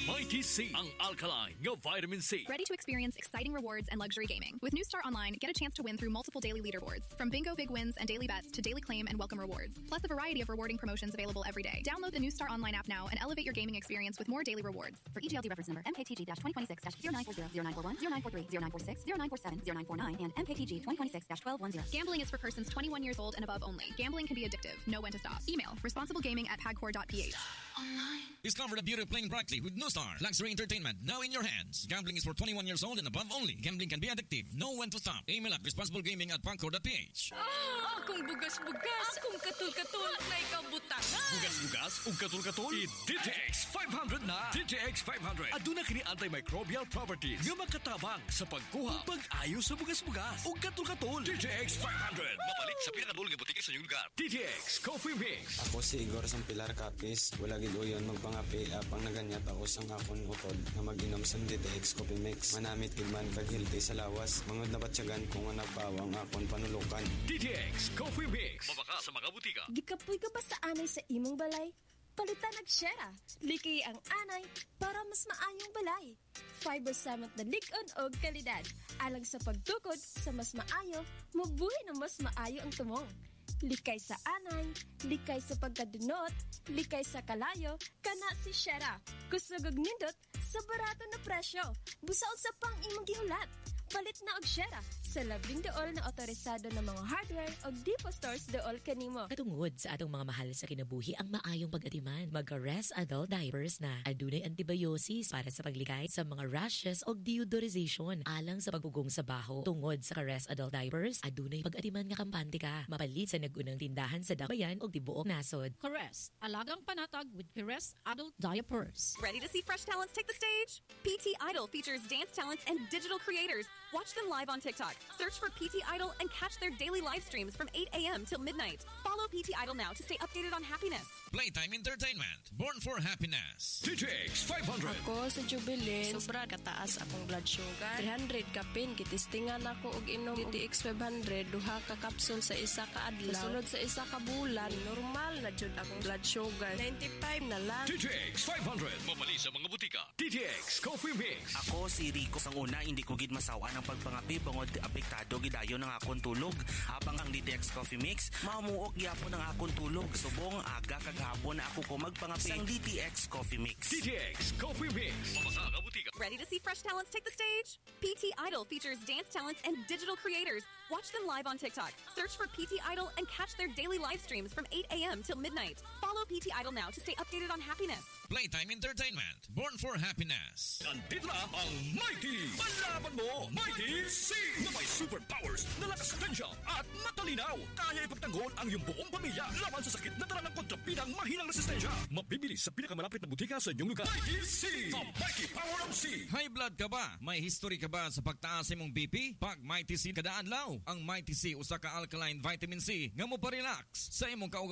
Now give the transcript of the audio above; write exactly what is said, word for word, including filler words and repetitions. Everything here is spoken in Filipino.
Mighty C, ang alkaline nga vitamin C. Ready to experience exciting rewards and luxury gaming. With New Star Online, get a chance to win through multiple daily leaderboards. From bingo big wins and daily bets to daily claim and welcome rewards. Plus a variety of rewarding promotions available every day. Download the New Star Online app now and elevate your gaming experience with more daily rewards. For E G L D reference number M K T G twenty twenty-six zero nine four zero, zero nine four one, zero nine four three, zero nine four six, zero nine four seven, zero nine four nine, and M K T G twenty twenty-six twelve ten. Gambling is for persons twenty-one years old and above only. Gambling can be addictive. Know when to stop. Email responsiblegaming at pagcor dot p h. Discover the beauty of playing brightly with New Star. Luxury entertainment now in your hands. Gambling is for twenty-one years old and above only. Gambling can be addictive. Know when to stop. Email at responsiblegaming at pagcor dot p h. Ah, akong bugas-bugas, akong katul-katul na ikaw butangan. Bugas-bugas ug katul-katul. I-D T X five hundred na. D T X five hundred. Aduna kini antimicrobial properties nga makatabang sa pagkuha ug pag-ayo sa bugas-bugas ug katul-katul. D T X five hundred. Mabalik sa pinakadulong nga butika sa inyong lugar. D T X Coffee Mix. Ako si Igor sang Pilar Capis. Wala gid uyon magpangapi apang naganyat ako sang akon utod na mag-inom sang D T X Coffee Mix. Manamit gid man kag healthy sa lawas. Mangod na batyagan kung nga nagpawang akon panulukan. D T X Coffee Mix. Mabaka sa mga butika. Gikapoy ka ba sa anay sa imong balay? Palitan og Shera. Liki ang anay para mas maayong balay. Fiber samot na lig-on og kalidad. Alang sa pagtukod sa mas maayo, mabuhay na mas maayo ang tumong. Likay sa anay, likay sa pagkadunot, likay sa kalayo, kana si Shera. Kusog og nindot sa barato na presyo. Busaon sa pang imong gihulat. Palit na og Shera sa labing dool na otorisado ng mga hardware o Depo Stores dool kanimo. Katungod sa atong mga mahal sa kinabuhi ang maayong pag-atiman. Mag-Rest Adult Diapers na. Adunay antibiosis para sa pagligay sa mga rashes o deodorization alang sa pagpugong sa baho. Tungod sa Rest Adult Diapers, adunay pag-atiman nga kampante ka. Mapalit sa nagunang tindahan sa Dabayan o tibuok nasod. Caress, alagang panatag with Caress Adult Diapers. Ready to see fresh talents take the stage? P T Idol features dance talents and digital creators. Watch them live on TikTok. Search for P T Idol and catch their daily live streams from eight a.m. till midnight. Follow P T Idol now to stay updated on happiness. Playtime Entertainment. Born for happiness. D T X five hundred. Ako sa Jubilin, sobra kataas akong blood sugar. three hundred kapin, kitistingan ako og inom D T X five hundred, duha ka kapsul sa isa ka adlaw. Sunod sa isa ka bulan, normal na jud akong blood sugar. ninety-five na lang. D T X five hundred. Mabali sa mga butika. D T X Coffee Mix. Ako si Rico sang una, hindi ko gid masawa ng pagpangapi bangod apektado gidayon ng akong tulog. Habang ang D T X Coffee Mix, mamuok gyapon ang akong tulog. Subong aga kag hapon na ako ko magpangapi sang D T X Coffee Mix. D T X Coffee Mix. Mabasa ka butika. Ready to see fresh talents take the stage? P T Idol features dance talents and digital creators. Watch them live on TikTok. Search for P T Idol and catch their daily live streams from eight a.m. till midnight. Follow P T Idol now to stay updated on happiness. Playtime Entertainment. Born for happiness. Nandito na ang Mighty! Palaban mo, Mighty C! Na may superpowers na lakas tensya at matalinaw. Kaya ipagtanggol ang iyong buong pamilya laban sa sakit na dala ng kontrabidang mahinang resistensya. Mabibili sa pinakamalapit na butika sa inyong lugar. Mighty C! The Mighty Power of C! High blood ka ba? May history ka ba sa pagtaas imong B P? Pag Mighty C kada adlaw. Ang Mighty C usa ka alkaline vitamin C nga mo pa relax sa imong kaugalingon.